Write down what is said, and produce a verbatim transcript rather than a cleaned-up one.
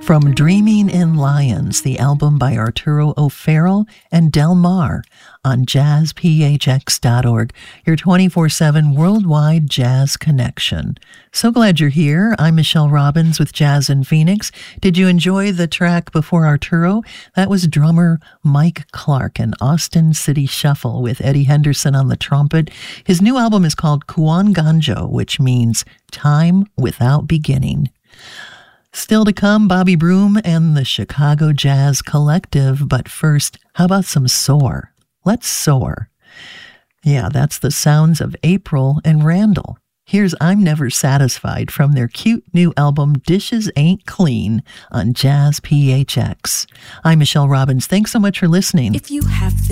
From Dreaming in Lions, the album by Arturo O'Farrell and Del Mar on jazz p h x dot org, your twenty-four seven worldwide jazz connection. So glad you're here. I'm Michelle Robbins with Jazz in Phoenix. Did you enjoy the track before Arturo? That was drummer Mike Clark and Austin City Shuffle with Eddie Henderson on the trumpet. His new album is called Kuan Ganjo, which means time without beginning. Still to come, Bobby Broom and the Chicago Jazz Collective. But first, how about some soar? Let's soar. Yeah, that's the sounds of April and Randall. Here's I'm Never Satisfied from their cute new album Dishes Ain't Clean on Jazz P H X. I'm Michelle Robbins. Thanks so much for listening. If you have